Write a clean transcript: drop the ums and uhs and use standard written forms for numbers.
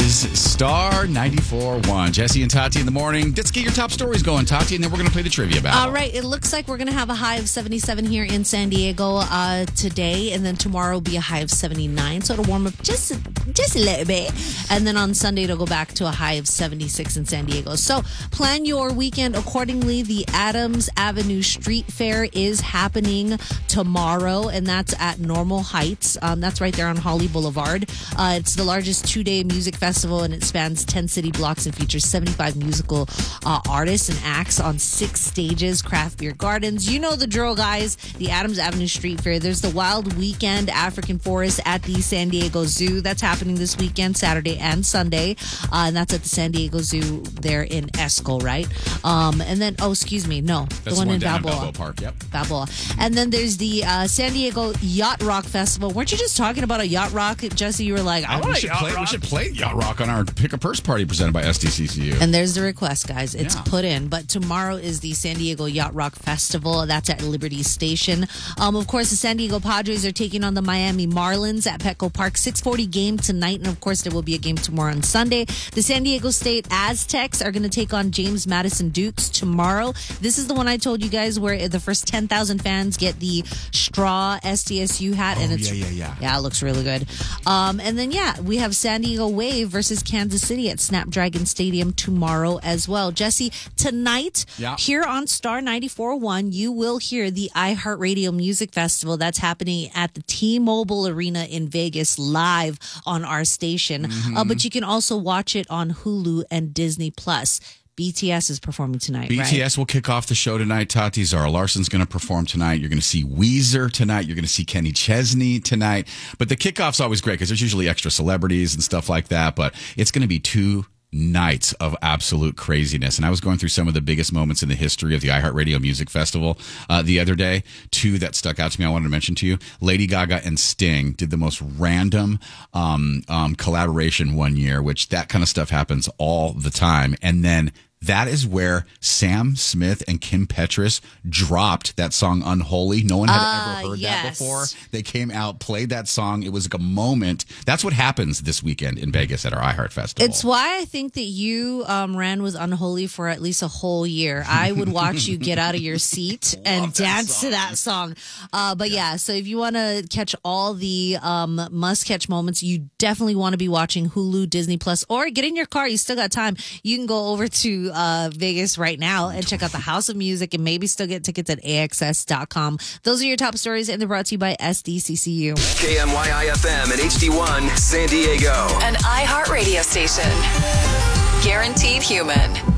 is Star 94.1. Jesse and Tati in the morning. Let's get your top stories going, Tati, and then we're going to play the trivia battle. All right. It looks like we're going to have a high of 77 here in San Diego today, and then tomorrow will be a high of 79. So it'll warm up just a little bit. And then on Sunday, it'll go back to a high of 76 in San Diego. So plan your weekend accordingly. The Adams Avenue Street Fair is happening tomorrow, and that's at Normal Heights. That's right there on Holly Boulevard. It's the largest two-day music festival, and it spans 10 city blocks and features 75 musical artists and acts on 6 stages, craft beer gardens. You know the drill, guys. The Adams Avenue Street Fair. There's the Wild Weekend African Forest at the San Diego Zoo. That's happening this weekend, Saturday and Sunday. And that's at the San Diego Zoo there in Esco, right? And then, excuse me, no. That's the one in down Balboa. Balboa Park, yep. Balboa. And then there's the San Diego Yacht Rock Festival. Weren't you just talking about a yacht rock, Jesse? You were like, we should play Yacht Rock on our Pick a Purse party presented by SDCCU. And there's the request, guys. It's put in. But tomorrow is the San Diego Yacht Rock Festival. That's at Liberty Station. Of course, the San Diego Padres are taking on the Miami Marlins at Petco Park. 6:40 game tonight. And of course, there will be a game tomorrow on Sunday. The San Diego State Aztecs are going to take on James Madison Dukes tomorrow. This is the one I told you guys where the first 10,000 fans get the straw SDSU hat. And it's Yeah, it looks really good. And then, we have San Diego Wave versus Kansas City at Snapdragon Stadium tomorrow as well. Jesse, tonight, here on Star 94.1, you will hear the iHeartRadio Music Festival. That's happening at the T-Mobile Arena in Vegas live on our station. But you can also watch it on Hulu and Disney+. BTS is performing tonight, BTS will kick off the show tonight. Tati Zara Larson's going to perform tonight. You're going to see Weezer tonight. You're going to see Kenny Chesney tonight. But the kickoff's always great because there's usually extra celebrities and stuff like that. But it's going to be 2 nights of absolute craziness. And I was going through some of the biggest moments in the history of the iHeartRadio Music Festival the other day. 2 that stuck out to me I wanted to mention to you. Lady Gaga and Sting did the most random collaboration one year, which that kind of stuff happens all the time. And then that is where Sam Smith and Kim Petras dropped that song Unholy. No one had ever heard that before. They came out, played that song. It was like a moment. That's what happens this weekend in Vegas at our iHeart Festival. It's why I think that you ran with Unholy for at least a whole year. I would watch you get out of your seat and dance to that song. So if you want to catch all the must-catch moments, you definitely want to be watching Hulu, Disney+, or get in your car. You still got time. You can go over to Vegas right now and check out the House of Music and maybe still get tickets at AXS.com. Those are your top stories, and they're brought to you by SDCCU. KMYI-FM and HD1 San Diego. An iHeart radio station. Guaranteed human.